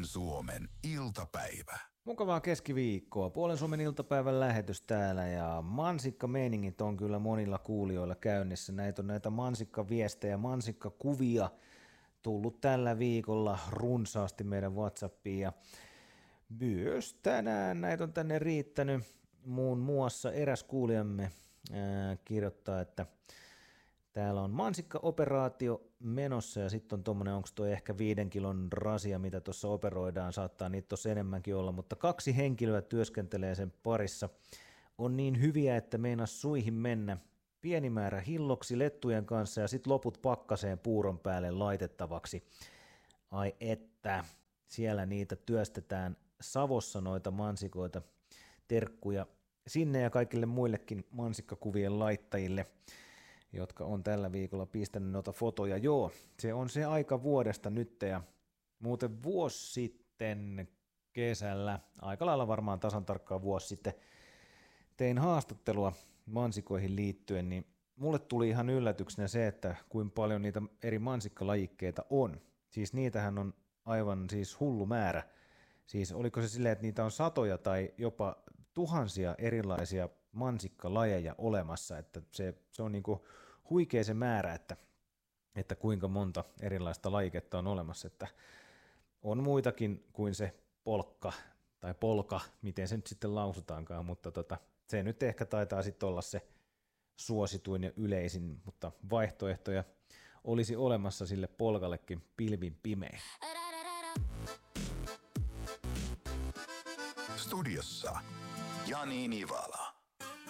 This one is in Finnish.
Suomen iltapäivä. Mukavaa keskiviikkoa. Puolen Suomen iltapäivän lähetys täällä ja mansikkameiningit on kyllä monilla kuulijoilla käynnissä. Näitä mansikkaviestejä, mansikkakuvia tullut tällä viikolla runsaasti meidän WhatsAppiin ja myös tänään näitä on tänne riittänyt. Muun muassa eräs kuulijamme kirjoittaa, että täällä on mansikkaoperaatio menossa ja sitten on tuommoinen, onko tuo ehkä 5 kilon rasia, mitä tuossa operoidaan, saattaa niitä tuossa enemmänkin olla, mutta 2 henkilöä työskentelee sen parissa. On niin hyviä, että meinas suihin mennä. Pieni määrä hilloksi lettujen kanssa ja sitten loput pakkaseen puuron päälle laitettavaksi. Ai että, siellä niitä työstetään Savossa noita mansikoita, terkkuja sinne ja kaikille muillekin mansikkakuvien laittajille, jotka on tällä viikolla pistänyt noita fotoja. Joo, se on se aika vuodesta nyt ja muuten vuosi sitten kesällä, aika lailla varmaan tasan tarkkaan vuosi sitten, tein haastattelua mansikoihin liittyen, niin mulle tuli ihan yllätyksenä se, että kuinka paljon niitä eri mansikkalajikkeita on. Siis niitähän on aivan siis hullu määrä. Siis oliko se silleen, että niitä on satoja tai jopa tuhansia erilaisia mansikkalajeja olemassa, että se on niinku huikea se määrä, että kuinka monta erilaista lajiketta on olemassa, että on muitakin kuin se polkka tai polka, miten se nyt sitten lausutaankaan, mutta se nyt ehkä taitaa sitten olla se suosituin ja yleisin, mutta vaihtoehtoja olisi olemassa sille polkallekin pilvin pimein. Studiossa Jani Nivala.